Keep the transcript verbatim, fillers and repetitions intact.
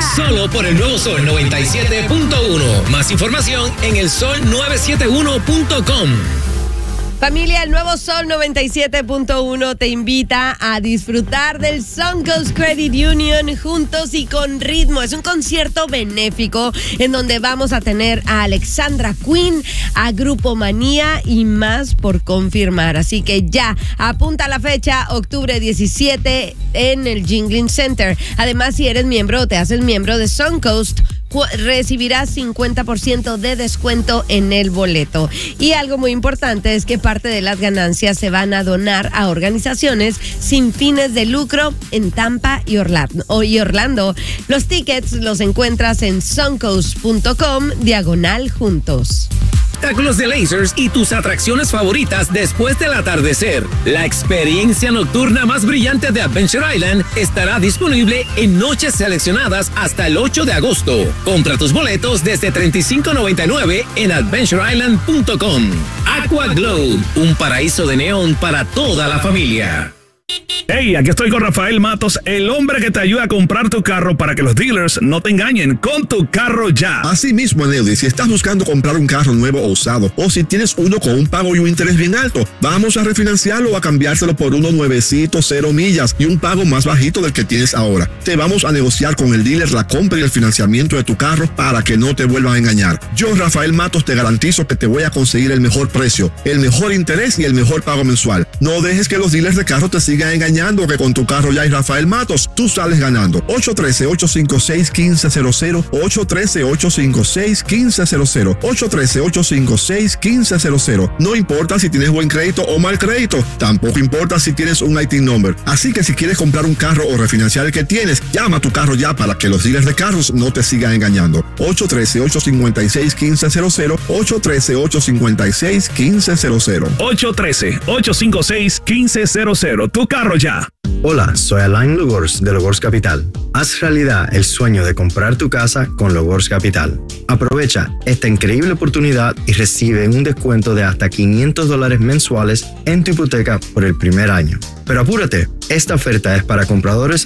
Solo por el nuevo Sol noventa y siete punto uno. Más información en el sol nueve siete uno punto com. Familia, el nuevo Sol noventa y siete punto uno te invita a disfrutar del Suncoast Credit Union juntos y con ritmo. Es un concierto benéfico en donde vamos a tener a Alexandra Queen, a Grupo Manía y más por confirmar. Así que ya, apunta la fecha, octubre diecisiete en el Jingling Center. Además, si eres miembro o te haces miembro de Suncoast, recibirás cincuenta por ciento de descuento en el boleto. Y algo muy importante es que parte de las ganancias se van a donar a organizaciones sin fines de lucro en Tampa y Orlando. Y Orlando. Los tickets los encuentras en suncoast punto com diagonal juntos. Espectáculos de lasers y tus atracciones favoritas después del atardecer. La experiencia nocturna más brillante de Adventure Island estará disponible en noches seleccionadas hasta el ocho de agosto. Compra tus boletos desde treinta y cinco noventa y nueve en adventure island punto com. Aqua Glow, un paraíso de neón para toda la familia. Hey, aquí estoy con Rafael Matos, el hombre que te ayuda a comprar tu carro para que los dealers no te engañen con tu carro ya. Así mismo, Nelly, si estás buscando comprar un carro nuevo o usado, o si tienes uno con un pago y un interés bien alto, vamos a refinanciarlo o a cambiárselo por uno nuevecito, cero millas y un pago más bajito del que tienes ahora. Te vamos a negociar con el dealer la compra y el financiamiento de tu carro para que no te vuelvan a engañar. Yo, Rafael Matos, te garantizo que te voy a conseguir el mejor precio, el mejor interés y el mejor pago mensual. No dejes que los dealers de carro te sigan engañando, que con tu carro ya y Rafael Matos, tú sales ganando. ocho uno tres, ocho cinco seis, uno cinco cero cero, ocho uno tres, ocho cinco seis, uno cinco cero cero, ocho uno tres, ocho cinco seis, uno cinco cero cero. No importa si tienes buen crédito o mal crédito, tampoco importa si tienes un I T number. Así que si quieres comprar un carro o refinanciar el que tienes, llama a tu carro ya para que los dealers de carros no te sigan engañando. ocho uno tres, ocho cinco seis, uno cinco cero cero, ocho uno tres, ocho cinco seis, uno cinco cero cero. ocho uno tres, ocho cinco seis, uno cinco cero cero. Tu carro ya. Hola, soy Alain Lugors de Lugors Capital. Haz realidad el sueño de comprar tu casa con Lugors Capital. Aprovecha esta increíble oportunidad y recibe un descuento de hasta quinientos dólares mensuales en tu hipoteca por el primer año. Pero apúrate, esta oferta es para compradores